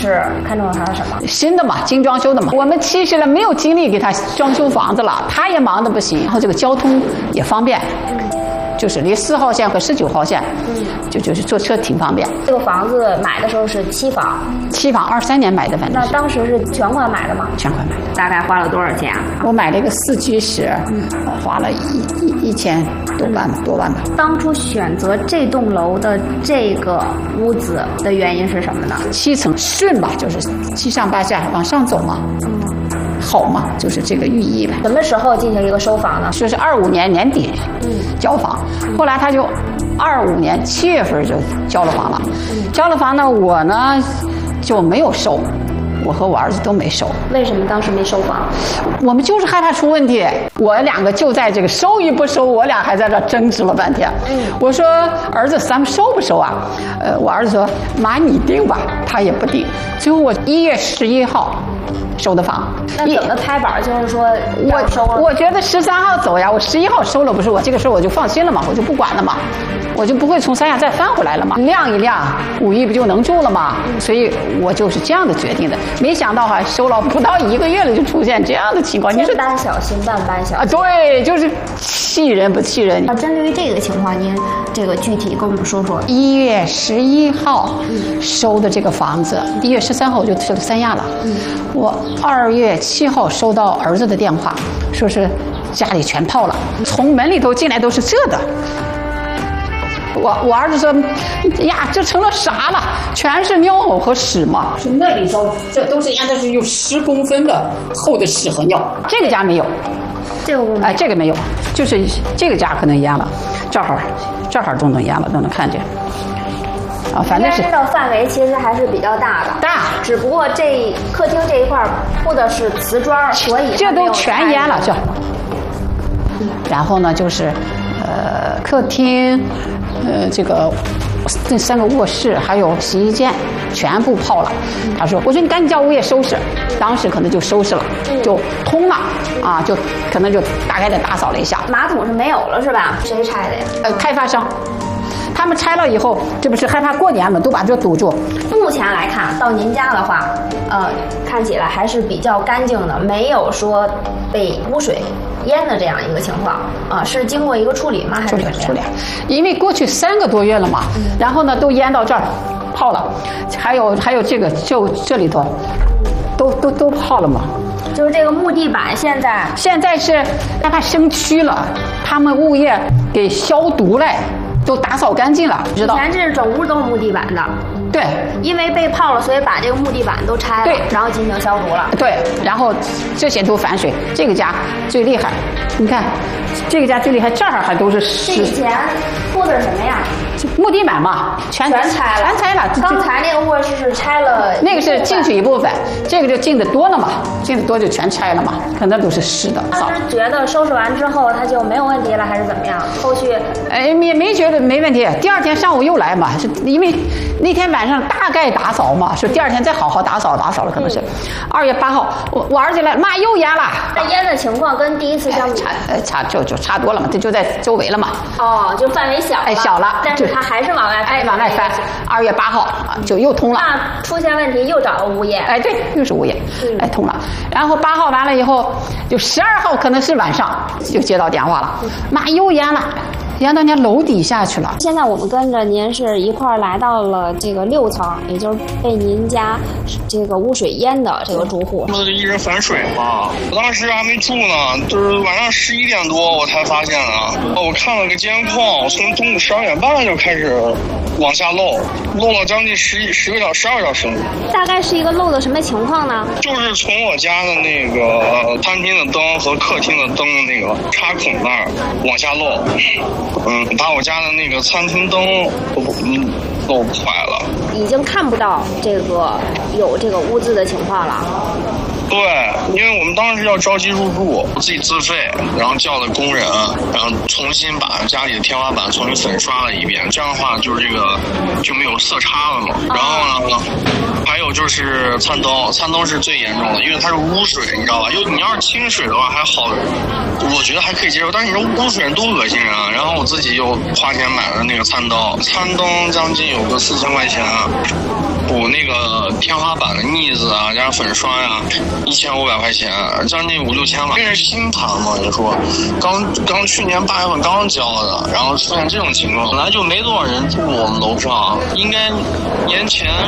是看中的它是什么？ 新的嘛，精装修的嘛。我们其实呢没有精力给他装修房子了，他也忙得不行，然后这个交通也方便。就是离4号线和19号线，就是坐车挺方便。 这个房子买的时候是期房 ，23年买的，反正。 那当时是全款买的吗？ 全款买的。 大概花了多少钱啊？ 我买了一个4居室，花了1000多万吧。 当初选择这栋楼的这个屋子的原因是什么呢 ？7层顺吧，就是7上8下往上走嘛。好嘛，就是这个寓意呗。 什么时候进行一个收房呢？ 说是25年年底交房，后来他就25年7月份就交了房了。交了房呢，我呢就没有收，我和我儿子都没收。 为什么当时没收房？ 我们就是害怕出问题，我2个就在这个收与不收，我俩还在这争执了半天。我说儿子，咱们收不收啊？我儿子说妈你定吧，他也不定。最后我1月11号。收的房， 那怎么拍板？就是说我收了。 我觉得13号走呀，我11号收了，不是我这个时候我就放心了嘛，我就不管了嘛，我就不会从3亚再翻回来了嘛，晾一晾，5一不就能住了嘛？所以我就是这样的决定的。没想到哈，收了不到1个月了，就出现这样的情况。 千般小心，万般小心啊，对，就是气人不气人。 针对于这个情况，您这个具体跟我们说说。 1月11号收的这个房子，1月13号我就去了3亚了。我2月7号收到儿子的电话，说是家里全泡了，从门里头进来都是这的。我儿子说呀，这成了啥了？全是尿藕和屎嘛。是那里头，这都是沿的是有10公分的厚的屎和尿。这个家没有， 这个哎，这个没有，就是这个家可能淹了，这儿都能淹了，都能看见。啊，反正是知道范围其实还是比较大的，只不过这客厅这一块铺的是瓷砖，所以这都全淹了，这。然后呢，就是客厅，这3个卧室还有洗衣间全部泡了。他说：“我说你赶紧叫物业收拾。”当时可能就收拾了，就通了啊，就可能就大概的打扫了一下。 马桶是没有了是吧？谁拆的呀？ 开发商。他们拆了以后，这不是害怕过年嘛，都把这堵住。 目前来看，到您家的话，看起来还是比较干净的，没有说被污水淹的这样一个情况啊。是经过一个处理吗？还是处理？因为过去3个多月了嘛，然后呢都淹到这儿泡了，还有这个就这里头，都泡了嘛。 就是这个木地板现在是让它生蛆了，他们物业给消毒了。都打扫干净了，知道？ 以前这是整屋都是木地板的， 对， 因为被泡了，所以把这个木地板都拆了， 对， 然后进行消毒了， 对，然后这些都反水。这个家最厉害，你看，这个家最厉害，这儿还都是屎。 这以前铺的什么呀？ 木地板嘛，全拆了。 刚才那个卧室是拆了， 那个是进去一部分，这个就进的多了嘛，进的多就全拆了嘛，可能都是湿的。 当时觉得收拾完之后它就没有问题了，还是怎么样？后续也没觉得没问题。第2天上午又来嘛，是因为那天晚上大概打扫嘛，说第2天再好好打扫了，可能是2月8号，我儿子来，妈又淹了。 那淹的情况跟第一次相比， 就差多了嘛，这就在周围了嘛。 哦，就范围小了， 小了， 但是它还是往外往外翻。2月8号就又通了。 那出现问题又找了物业。 对，又是物业，通了。然后8号完了以后，就12号可能是晚上就接到电话了，妈又淹了。淹到人家楼底下去了。 现在我们跟着您是一块儿来到了这个6层，也就是被您家这个污水淹的这个住户。 不是一直反水嘛？我当时还没住呢，就是晚上11点多我才发现的。我看了个监控，从中午12点半就开始往下漏了将近12个小时。 大概是一个漏的什么情况呢？ 就是从我家的那个餐厅的灯和客厅的灯的那个插孔那儿往下漏。把我家的那个餐厅灯都坏了， 已经看不到这个有这个污渍的情况了。 对，因为我们当时要着急入住，自己自费，然后叫的工人，然后重新把家里的天花板重新粉刷了一遍，这样的话就是这个就没有色差了嘛。然后呢，还有就是餐灯是最严重的，因为它是污水，你知道吧？你要是清水的话还好，我觉得还可以接受，但是你说污水多恶心人啊！然后我自己又花钱买了那个餐灯将近有个4000块钱。补那个天花板的腻子啊，加上粉刷呀，1500块钱，将近5、6千吧。这是新盘嘛？你说，刚去年8月份刚交的，然后出现这种情况，本来就没多少人住我们楼上，应该年前